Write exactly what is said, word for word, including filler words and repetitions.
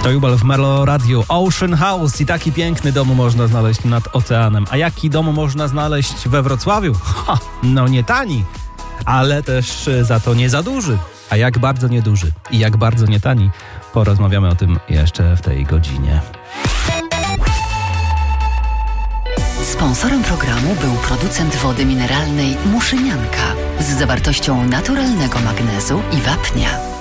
To Jubel w Melo Radio. Ocean House i taki piękny dom można znaleźć nad oceanem. A jaki dom można znaleźć we Wrocławiu? Ha, no nie tani, ale też za to nie za duży. A jak bardzo nieduży i jak bardzo nie tani, porozmawiamy o tym jeszcze w tej godzinie. Sponsorem programu był producent wody mineralnej Muszynianka z zawartością naturalnego magnezu i wapnia.